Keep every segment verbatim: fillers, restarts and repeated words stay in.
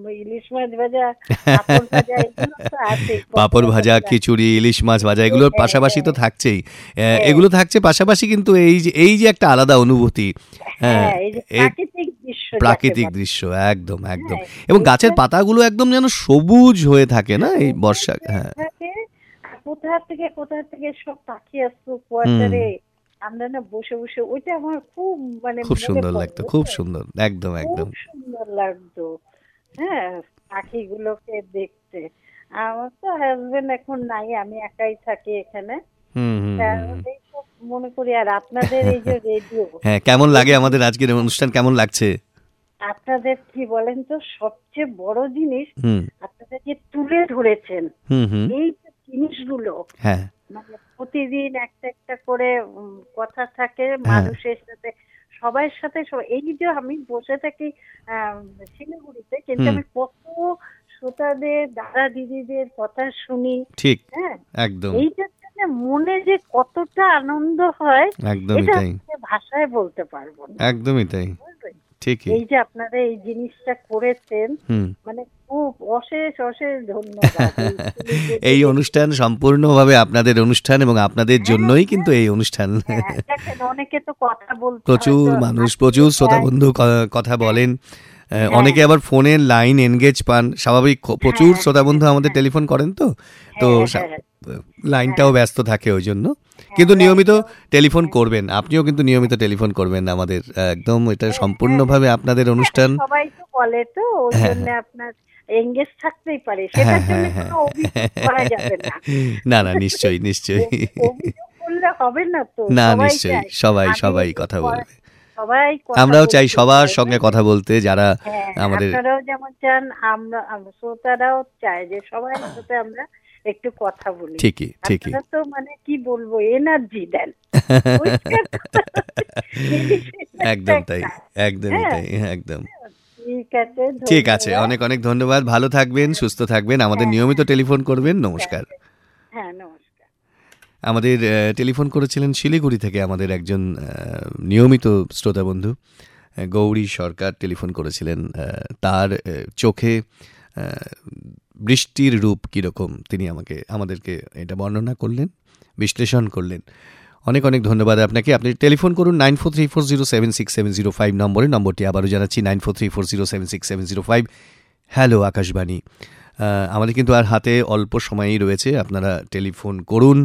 ইলিশ মাছ ভাজা, পাঁপড় ভাজা, এগুলো তো আছে, পাঁপড় ভাজা, খিচুড়ি, ইলিশ মাছ ভাজা, এগুলোর পাশাপাশি তো থাকছেই। আহ, এগুলো থাকছে পাশাপাশি, কিন্তু এই যে এই যে একটা আলাদা অনুভূতি, হ্যাঁ, হ্যাঁ, এই যে এই প্রাকৃতিক দৃশ্য যাকে প্রাকৃতিক বলে, দৃশ্য, একদম একদম। হ্যাঁ, এবং গাছের এইটা পাতাগুলো একদম যেন সবুজ হয়ে থাকে না এই বর্ষা, হ্যাঁ। থাকে। আর কোথা থেকে কোথা থেকে সব পাখি আসতো হুম, কোয়ার্টারে, আমরা না বসে বসে, ওইটা আমার খুব মানে খুব মনে সুন্দর পড়ে, লাগতো, খুব বুঝলেন? সুন্দর, একদম খুব একদম। সুন্দর লাগতো, হ্যাঁ, পাখিগুলোকে দেখতে। আমার তো হাজবেন্ড এখন নাই, আমি একাই থাকি এখানে। হুম হুম তা হুম হুম। এইসব মনে করি। আর আপনাদের এই যে রেডিও, হ্যাঁ, কেমন এই লাগে যে আমাদের আজকের অনুষ্ঠান, কেমন লাগছে? আপনাদের কি বলেন তো, সবচেয়ে বড় জিনিস হুম আপনারা যে তুলে ধরেছেন হুম হুম। এই যে জিনিসগুলো, হ্যাঁ মানে প্রতিদিন একটা একটা করে উম, কথা থাকে হ্যাঁ। মানুষের সাথে, সবার সাথে সবাই। এই যে আমি বসে থাকি আহ শিলিগুড়িতে, কিন্তু হুম, আমি কত শ্রোতাদের, দাদা দিদিদের কথা শুনি, ঠিক, হ্যাঁ, একদম এইটার জন্য মনে যে কতটা আনন্দ হয়, একদমই এটা তাই, আপনাকে ভাষায় বলতে পারবো না, একদমই তাই, বুঝলেন? ঠিকই। এই যে আপনারা এই জিনিসটা করেছেন, হুম। মানে খুব অশেষ অশেষ ধন্যবাদ এই এই শিলিগুড়ির। অনুষ্ঠান সম্পূর্ণভাবে আপনাদের অনুষ্ঠান, এবং আপনাদের হ্যাঁ, জন্যই কিন্তু হ্যাঁ, এই অনুষ্ঠান। হ্যাঁ, দেখেন অনেকে তো কথা বলতে প্রচুর হয়তো মানুষ, আসতে প্রচুর শ্রোতা চায়। বন্ধু ক- কথা হ্যাঁ, বলেন। আহ, হ্যাঁ, অনেকে আবার ফোনের লাইন এনগেজ পান, স্বাভাবিক, খ- প্রচুর হ্যাঁ, শ্রোতা হ্যাঁ, বন্ধু আমাদের হ্যাঁ, টেলিফোন করেন তো, তো হ্যাঁ, সা- হ্যাঁ, লাইনটাও হ্যাঁ, ব্যস্ত থাকে ওই জন্য। হ্যাঁ, কিন্তু নিয়মিত লাইনটাও, টেলিফোন হ্যাঁ, করবেন, আপনিও কিন্তু নিয়মিত টেলিফোন করবেন আমাদের, আহ, একদম এটা হ্যাঁ, হ্যাঁ, হ্যাঁ, সম্পূর্ণভাবে আপনাদের হ্যাঁ, অনুষ্ঠান। সবাই তো বলে, তো ওই হ্যাঁ জন্য হ্যাঁ আপনার এঙ্গেজ থাকতেই পারে, হ্যাঁ সেটার জন্য হ্যাঁ হ্যাঁ। কোনো অভিযোগ করা যাবে না। না না, নিশ্চয়ই নিশ্চয়ই। অভি- অভিযোগ করলে হবে না তো, না, সবাই নিশ্চয়ই, চায় সবাই আমি সবাই একটু কথা ক- বলবে। সবাই কথা আমরাও চাই বলতে সবার চায়, সঙ্গে বুঝলেন? কথা বলতে, যারা হ্যাঁ, আমাদের। আপনারাও যেমন চান, আমরা আমরা শ্রোতারাও চায় যে সবার সাথে আমরা একটু কথা বলি। ঠিকই ঠিকই। আপনারা তো মানে কি বলবো, এনার্জি দেন, পরিষ্কার কথা হচ্ছে, জিনিসের একটা একদম তাই, কাজ। একদমই হ্যাঁ, তাই, একদম। ঠিক আছে, ঠিক আছে, ধন্যবাদ। অনেক অনেক ধন্যবাদ, ভালো থাকবেন, হ্যাঁ, সুস্থ থাকবেন, আমাদের হ্যাঁ, নিয়মিত হ্যাঁ, টেলিফোন করবেন, ঠিক নমস্কার। আছে, হ্যাঁ, নমস্কার। আমাদের আহ, টেলিফোন করেছিলেন শিলিগুড়ি থেকে আমাদের একজন আহ, নিয়মিত শ্রোতা বন্ধু, আহ, গৌরী সরকার টেলিফোন করেছিলেন। আহ, তার আহ, চোখে আহ, বৃষ্টির রূপ কীরকম তিনি আমাকে আমাদেরকে এটা বর্ণনা করলেন, বিশ্লেষণ করলেন। অনেক অনেক ধন্যবাদ আপনাকে। আপনি টেলিফোন করুন nine four three four zero seven six seven zero five নম্বরে, নম্বরটি আবারও জানাচ্ছি nine four three four zero seven six seven zero five. Hello Akashvani. আহ, আমাদের কিন্তু আর হাতে অল্প সময়ই রয়েছে, আপনারা টেলিফোন করুন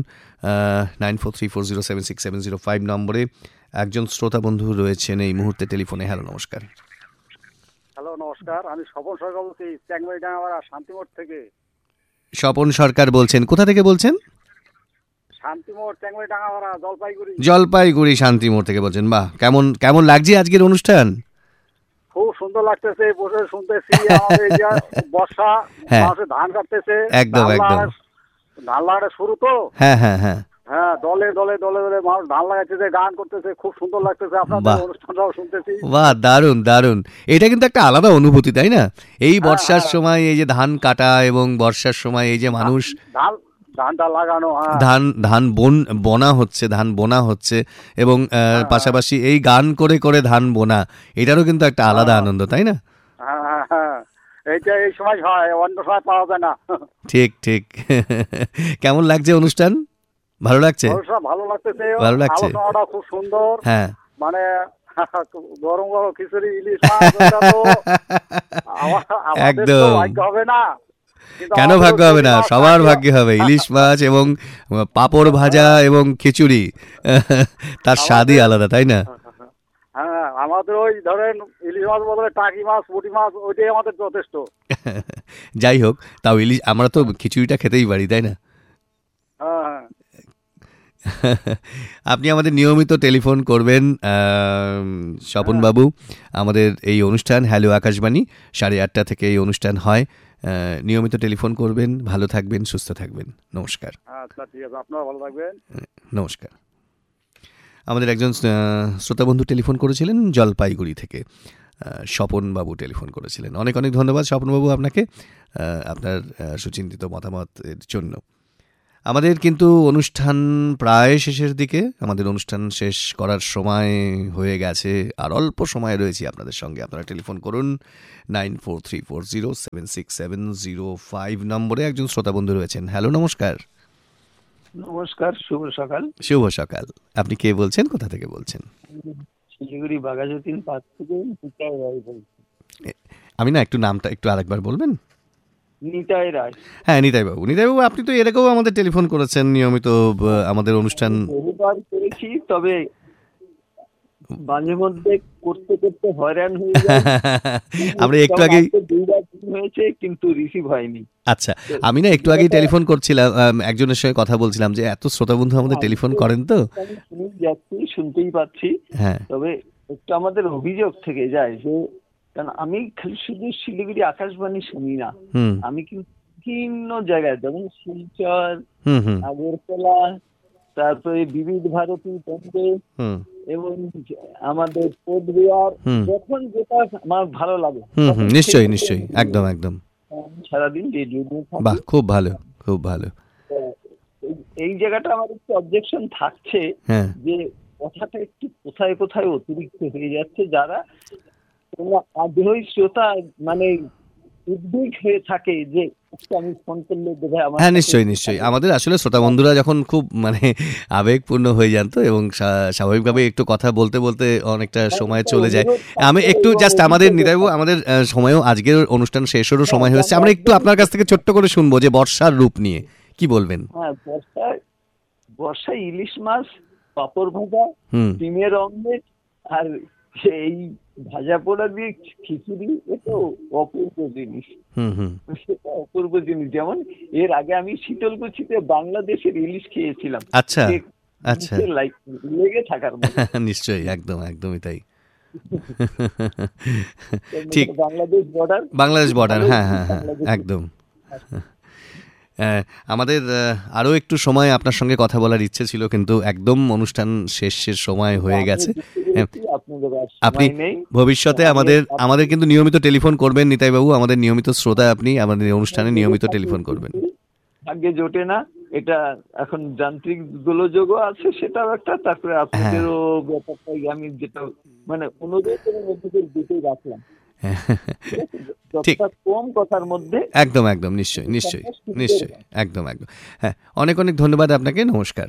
nine four three four zero seven six seven zero five নম্বরে। একজন শ্রোতা বন্ধু রয়েছেন এই মুহূর্তে টেলিফোনে। হ্যালো, নমস্কার। হ্যালো, নমস্কার। আমি স্বপন সরকার বলছি, চ্যাংমারি ডাঙ্গাপাড়া শান্তিমোড় থেকে। স্বপন সরকার বলছেন, কোথা থেকে বলছেন? শান্তিমোড়, চ্যাংমারি ডাঙ্গাপাড়া, জলপাইগুড়ি। জলপাইগুড়ি শান্তিমোড় থেকে বলছেন। বাহ, কেমন কেমন লাগছে আজকের অনুষ্ঠান? খুব সুন্দর লাগতেছে, বসে শুনতেছি। আমাদের এই যে বর্ষা, হ্যাঁ, মানুষের ধান কাটতেছে, একদম ধান একদম। লাগা, ধান লাগাটা শুরু তো। হ্যাঁ হ্যাঁ হ্যাঁ। হ্যাঁ, দলে দলে দলে দলে মানুষ ধান লাগাইতেছে, গান করতেছে, খুব সুন্দর লাগতেছে। আপনাদের বাহ অনুষ্ঠানটাও শুনতেছি। বাহ, দারুণ দারুণ। এটা কিন্তু একটা আলাদা অনুভূতি, তাই না? এই হ্যাঁ, বর্ষার হ্যাঁ, সময় এই যে ধান কাটা, এবং বর্ষার সময় এই যে ধা- মানুষ ধান ধানটা লাগানো। হ্যাঁ, ধান ধান বন বোনা হচ্ছে, ধান বোনা হচ্ছে, এবং আহ, হ্যাঁ, পাশাপাশি এই গান করে করে ধান বোনা, এটারও কিন্তু একটা আলাদা হ্যাঁ, আনন্দ, তাই না? হ্যাঁ, হ্যাঁ, হ্যাঁ। এইটা এই সময় হয়, অন্য সময় পাওয়া যায় না। ঠিক ঠিক। কেমন লাগছে অনুষ্ঠান? ভালো লাগছে? অনুষ্ঠান ভালো লাগতেছে, ভালো লাগছে, আলোচনাটা খুব সুন্দর। হ্যাঁ। মানে গরম গরম খিচুড়ি, ইলিশ মাছ, ওটা তো আমা- আমাদের তো একদম। ভাগ্য হবে না, কিন্তু কেন আমাদেরও ভাগ্য হবে যদি না? মাছ সবার থাকে। ভাগ্যে হবে ইলিশ মাছ এবং পাঁপড় ভাজা এবং খিচুড়ি। তার স্বাদই আমাদের, আলাদা, তাই না? হ্যাঁ, আমাদের ওই ধরেন ইলিশ মাছ বদলে টাকি মাছ, পুঁটি মাছ, ওইটাই আমাদের যথেষ্ট। যাই হোক, তাও ইলিশ, আমরা তো খিচুড়িটা খেতেই পারি, তাই না? হ্যাঁ, হ্যাঁ, আপনি আমাদের নিয়মিত টেলিফোন করবেন হ্যাঁ। স্বপনবাবু। আমাদের এই অনুষ্ঠান হ্যালো আকাশবাণী সাড়ে আটটা থেকে এই অনুষ্ঠান হয়। আহ, নিয়মিত টেলিফোন করবেন, ভালো থাকবেন, সুস্থ থাকবেন, নমস্কার। আচ্ছা, ঠিক আছে, আপনারা ভালো থাকবেন। নমস্কার। আমাদের একজন আহ, শ্রোতা বন্ধু টেলিফোন করেছিলেন জলপাইগুড়ি থেকে, আহ, স্বপনবাবু টেলিফোন করেছিলেন। অনেক অনেক ধন্যবাদ স্বপনবাবু আপনাকে, আহ, আপনার আহ, সুচিন্তিত মতামতের জন্য। আমাদের কিন্তু অনুষ্ঠান প্রায় শেষের দিকে, আমাদের অনুষ্ঠান শেষ করার সময় হয়ে গেছে, আর অল্প সময় রয়েছে আপনাদের সঙ্গে। আপনারা টেলিফোন করুন nine four three four zero seven six seven zero five নম্বরে। একজন শ্রোতা বন্ধু রয়েছেন। হ্যালো, নমস্কার। নমস্কার, শুভ সকাল। শুভ সকাল। আপনি কে বলছেন, কোথা থেকে বলছেন? শিলিগুড়ি বাঘাযতীন পার্ক থেকে নিতাই রায় বলছি। আমি না, একটু নামটা একটু আরেকবার বলবেন? নিতাই রায়। হ্যাঁ, নিতাই বাবু। নিতাই বাবু, আপনি তো এর আগেও আমাদের টেলিফোন করেছেন নিয়মিত, ব- আমাদের অনুষ্ঠান। বহুবার করেছি, তবে মাঝে মধ্যে করতে করতে হয়রান হয়ে যায়। আমরা একটু আগেই আজকে দুইবার ফোন হয়েছে কিন্তু রিসিভ হয়নি। আচ্ছা, আমি না একটু আগেই টেলিফোন করছিলাম, আম, একজনের সঙ্গে কথা বলছিলাম যে এত শ্রোতা বন্ধু আমাদের টেলিফোন করেন তো। আমি শুনে যাচ্ছি, শুনতেই পাচ্ছি, হ্যাঁ, তবে একটু আমাদের অভিযোগ থেকে যায় যে, কারণ আমি খালি শুধু শিলিগুড়ি আকাশবাণী শুনি না, হুম আমি কিন্তু বিভিন্ন জায়গায়, যেমন শিলচর, হুম হুম আগরতলা, তারপরে বিবিধ ভারতী বম্বে হুম এবং আমাদের কোচবিহার, হুম। যখন যেটা আমার ভালো লাগে হুম তখন হুম নিশ্চয়ই সেগুলো নিশ্চয়ই, শুনি। একদম একদম। আমি সারাদিন রেডিও নিয়ে থাকি। বাহ, খুব ভালো, খুব ভালো। তো এই- এই জায়গাটা আমার একটু অবজেকশন থাকছে হ্যাঁ, যে কথাটা একটু কোথায় কোথায় অতিরিক্ত হয়ে যাচ্ছে, যারা কোনো আগ্রহী শ্রোতা মানে উদ্বিগ হয়ে থাকে যে আজকে আমি ফোন করলে বোধহয় আমার হ্যাঁ, সাথে নিশ্চয়ই একটু নিশ্চয়ই। থাকে। আমাদের আসলে শ্রোতা বন্ধুরা যখন খুব মানে আবেগপূর্ণ হয়ে যান তো, এবং স্বা- স্বাভাবিকভাবে একটু কথা বলতে বলতে অনেকটা সময় একটা চলে যায়। অনুরোধ আমি থাকবে একটু এবং জাস্ট আমাদের অভিযোগও নিতাইবাবু, থাকবে। আমাদের আহ, সময়ও, আজকের অনুষ্ঠান শেষেরও হ্যাঁ, সময় হয়েছে, আমরা আমরা একটু একদমই আপনার কাছ থেকে ছোট্ট করে শুনবো যে বর্ষার রূপ নিয়ে কি বলবেন। হ্যাঁ, বর্ষায় বর্ষায় ইলিশ মাছ, পাঁপড় ভাজা, হুম ডিমের অমলেট, আর এই ভাজা পোড়া দিয়ে খিচুড়ি, এটা অপূর্ব জিনিস। হুম হুম সেটা অপূর্ব জিনিস। যেমন এর আগে আমি শীতলকুচিতে বাংলাদেশের ইলিশ খেয়েছিলাম, আচ্ছা যে আচ্ছা। মুখে লাইক লেগে থাকার মতো। নিশ্চয়ই, একদম একদমই তাই। তো ঠিক, বাংলাদেশ বর্ডার, বাংলাদেশ বর্ডার, ভালো হ্যাঁ হ্যাঁ হ্যাঁ, বাংলাদেশ। একদম। আহ, আমাদের আহ, আরো একটু সময় আপনার সঙ্গে কথা বলার ইচ্ছে ছিল, কিন্তু একদম অনুষ্ঠান শেষের সময় হয়ে গেছে। হ্যাঁ, আপনাদের আর আপনি সময় নেই। ভবিষ্যতে আমি- আমাদের আপনি- আমাদের কিন্তু নিয়মিত টেলিফোন করবেন নিতাইবাবু, আমাদের নিয়মিত শ্রোতা আপনি, আমাদের অনুষ্ঠানে নিয়মিত টেলিফোন করবেন। ভাগ্যে জোটে না, এটা এখন যান্ত্রিক গোলযোগও আছে, সেটাও একটা। তারপরে আপনাদেরও ব্যাপারটাই আমি যেটা মানে অনুরোধ এবং অভিযোগ দুটোই রাখলাম, ঠিক, যতটা কম কথার মধ্যে। একদম একদম, নিশ্চয়ই নিশ্চয়ই নিশ্চয়ই, একদম একদম। হ্যাঁ, অনেক অনেক ধন্যবাদ আপনাকে, নমস্কার।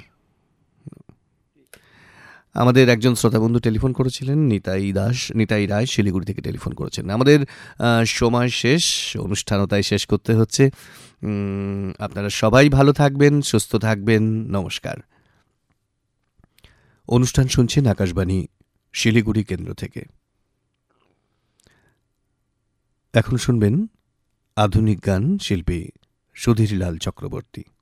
আমাদের একজন শ্রোতা বন্ধু টেলিফোন করেছিলেন, নিতাই দাস, নিতাই রায় শিলিগুড়ি থেকে টেলিফোন করেছেন। আমাদের আহ, সময় শেষ, অনুষ্ঠানও তাই শেষ করতে হচ্ছে। উম, আপনারা সবাই ভালো থাকবেন, সুস্থ থাকবেন, নমস্কার। অনুষ্ঠান শুনছেন আকাশবাণী শিলিগুড়ি কেন্দ্র থেকে। এখন শুনবেন আধুনিক গান, শিল্পী সুধীরলাল চক্রবর্তী।